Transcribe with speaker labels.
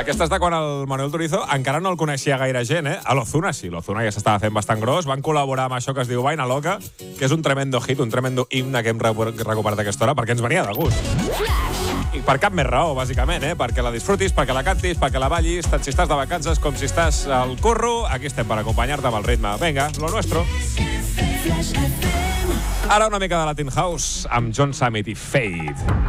Speaker 1: Aquesta és de quan el Manuel Turizo encara no el coneixia gaire gent, eh? A l'Ozuna sí, l'Ozuna ja s'estava fent bastant gros. Van col·laborar amb això que es diu Vaina Loca, que és un tremendo hit, un tremendo himne que hem recuperat aquesta hora, perquè ens venia de gust. I per cap més raó, bàsicament, eh? Perquè la disfrutis, perquè la cantis, perquè la ballis, tant si estàs de vacances com si estàs al curro, aquí estem per acompanyar-te amb el ritme. Vinga, lo nuestro. Ara una mica de Latin House amb John Summit i Fade.